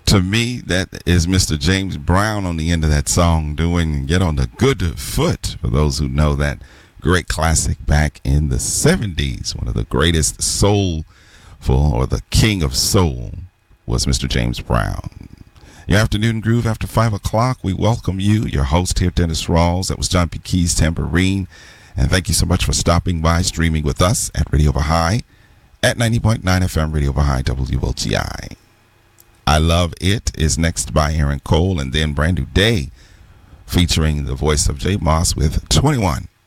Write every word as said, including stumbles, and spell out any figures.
To me, that is Mister James Brown on the end of that song doing Get on the Good Foot. For those who know that great classic back in the seventies, one of the greatest soulful, or the king of soul, was Mister James Brown. Your afternoon groove after five o'clock. We welcome you, your host here, Dennis Rawls. That was John P. Keys Tambourine. And thank you so much for stopping by, streaming with us at Radio Baha'i at ninety point nine F M Radio Baha'i W O G I. I Love It is next by Aaron Cole, and then Brand New Day featuring the voice of Jay Moss with twenty-one.